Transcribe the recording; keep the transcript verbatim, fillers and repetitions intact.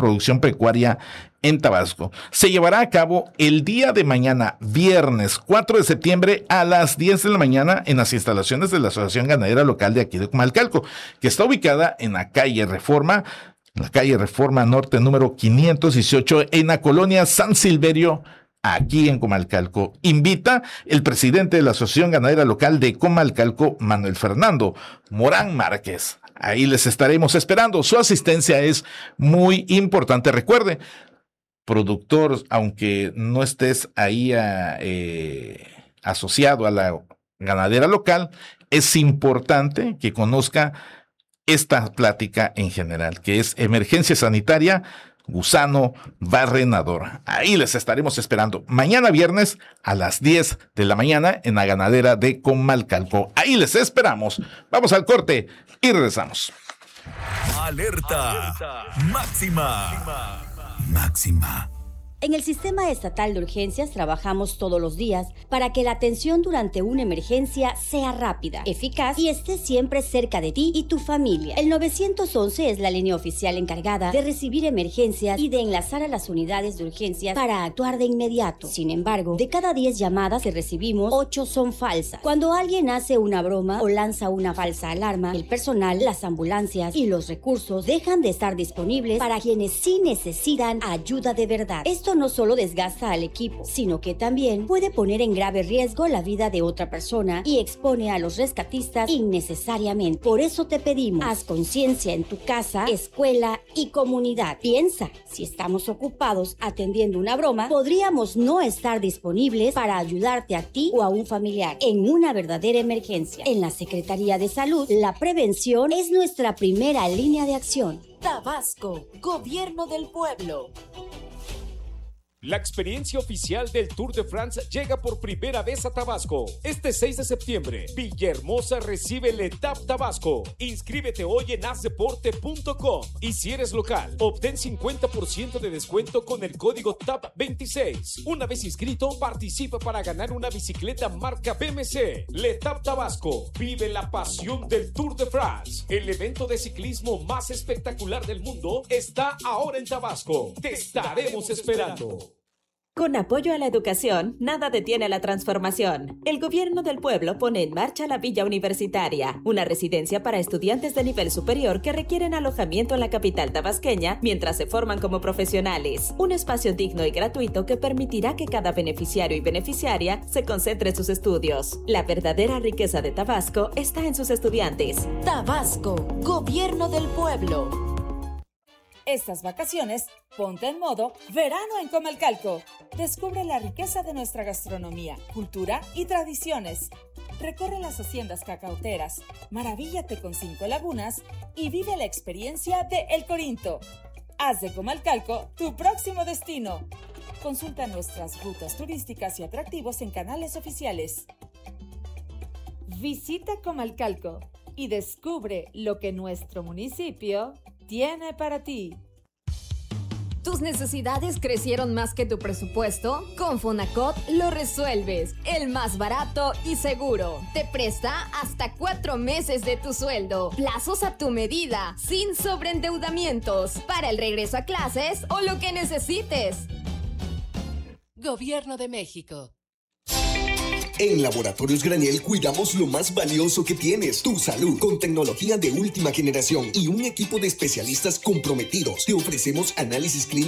producción pecuaria en Tabasco. Se llevará a cabo el día de mañana, viernes cuatro de septiembre a las diez de la mañana en las instalaciones de la Asociación Ganadera Local de aquí de Comalcalco, que está ubicada en la calle Reforma, la calle Reforma Norte número quinientos dieciocho en la colonia San Silverio, aquí en Comalcalco. Invita el presidente de la Asociación Ganadera Local de Comalcalco, Manuel Fernando Morán Márquez. Ahí les estaremos esperando. Su asistencia es muy importante. Recuerde, productor, aunque no estés ahí a, eh, asociado a la ganadera local, es importante que conozca esta plática en general, que es emergencia sanitaria, gusano barrenador. Ahí les estaremos esperando mañana viernes a las diez de la mañana en la ganadera de Comalcalco. Ahí les esperamos. Vamos al corte y regresamos. Alerta, Alerta. Máxima. Máxima. En el Sistema Estatal de Urgencias trabajamos todos los días para que la atención durante una emergencia sea rápida, eficaz y esté siempre cerca de ti y tu familia. El nueve once es la línea oficial encargada de recibir emergencias y de enlazar a las unidades de urgencias para actuar de inmediato. Sin embargo, de cada diez llamadas que recibimos, ocho son falsas. Cuando alguien hace una broma o lanza una falsa alarma, el personal, las ambulancias y los recursos dejan de estar disponibles para quienes sí necesitan ayuda de verdad. Esto no solo desgasta al equipo, sino que también puede poner en grave riesgo la vida de otra persona y expone a los rescatistas innecesariamente. Por eso te pedimos, haz conciencia en tu casa, escuela y comunidad. Piensa, si estamos ocupados atendiendo una broma, podríamos no estar disponibles para ayudarte a ti o a un familiar en una verdadera emergencia. En la Secretaría de Salud, la prevención es nuestra primera línea de acción. Tabasco, Gobierno del Pueblo. La experiencia oficial del Tour de France llega por primera vez a Tabasco. Este seis de septiembre, Villahermosa recibe el Etap Tabasco. Inscríbete hoy en haz deporte punto com y si eres local, obtén cincuenta por ciento de descuento con el código T A P veintiséis. Una vez inscrito, participa para ganar una bicicleta marca B M C. El Etap Tabasco. Vive la pasión del Tour de France. El evento de ciclismo más espectacular del mundo está ahora en Tabasco. Te estaremos esperando. Con apoyo a la educación, nada detiene la transformación. El Gobierno del Pueblo pone en marcha la Villa Universitaria, una residencia para estudiantes de nivel superior que requieren alojamiento en la capital tabasqueña mientras se forman como profesionales. Un espacio digno y gratuito que permitirá que cada beneficiario y beneficiaria se concentre en sus estudios. La verdadera riqueza de Tabasco está en sus estudiantes. Tabasco, Gobierno del Pueblo. Estas vacaciones, ponte en modo verano en Comalcalco. Descubre la riqueza de nuestra gastronomía, cultura y tradiciones. Recorre las haciendas cacauteras, maravíllate con cinco lagunas y vive la experiencia de El Corinto. Haz de Comalcalco tu próximo destino. Consulta nuestras rutas turísticas y atractivos en canales oficiales. Visita Comalcalco y descubre lo que nuestro municipio tiene para ti. ¿Tus necesidades crecieron más que tu presupuesto? Con Fonacot lo resuelves. El más barato y seguro. Te presta hasta cuatro meses de tu sueldo. Plazos a tu medida, sin sobreendeudamientos. Para el regreso a clases o lo que necesites. Gobierno de México. En Laboratorios Graniel cuidamos lo más valioso que tienes, tu salud, con tecnología de última generación y un equipo de especialistas comprometidos. Te ofrecemos análisis clínicos